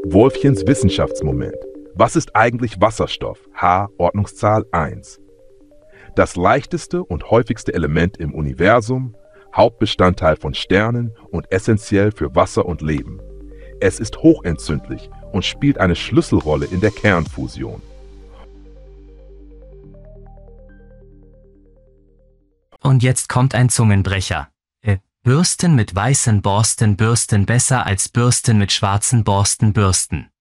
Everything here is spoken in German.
Wolfchens Wissenschaftsmoment. Was ist eigentlich Wasserstoff? H, Ordnungszahl 1. Das leichteste und häufigste Element im Universum, Hauptbestandteil von Sternen und essentiell für Wasser und Leben. Es ist hochentzündlich und spielt eine Schlüsselrolle in der Kernfusion. Und jetzt kommt ein Zungenbrecher. Bürsten mit weißen Borsten bürsten besser als Bürsten mit schwarzen Borsten bürsten.